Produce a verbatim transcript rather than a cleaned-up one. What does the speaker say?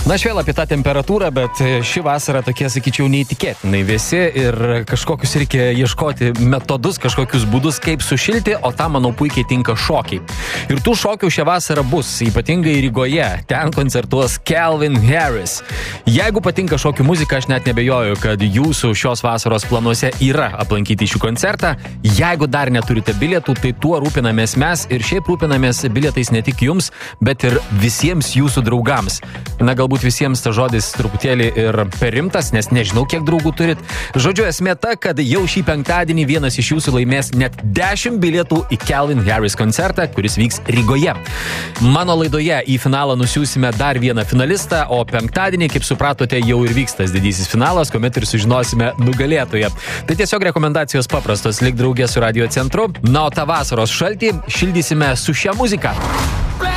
Na, aš vėl apie tą temperatūrą, bet ši vasara tokie, sakyčiau, neįtikėtinai vėsi ir kažkokius reikia ieškoti metodus, kažkokius būdus, kaip sušilti, o tam, manau, puikiai tinka šokiai. Ir tų šokių šią vasarą bus, ypatingai Rygoje. Ten koncertuos Calvin Harris. Jeigu patinka šokių muzika, aš net nebejoju, kad jūsų šios vasaros planuose yra aplankyti šį koncertą. Jeigu dar neturite bilietų, tai tuo rūpinamės mes ir šiaip rūpinamės bilietais ne tik jums, bet ir visiems jūsų draugams. Na, galbūt visiems ta žodis truputėlį ir per rimtas, nes nežinau, kiek draugų turit. Žodžiu, esmė ta, kad jau šį penktadienį vienas iš jūsų laimės net dešimt bilietų į Calvin Harris koncertą, kuris vyks Rygoje. Mano laidoje į finalą nusiųsime dar vieną finalistą, o penktadienį, kaip supratote, jau ir vyks tas didysis finalas, kuomet ir sužinosime nugalėtoją. Tai tiesiog rekomendacijos paprastos, lik draugė su Radio Centru. Na, o tą vasaros šaltį šildysime su šia muzika.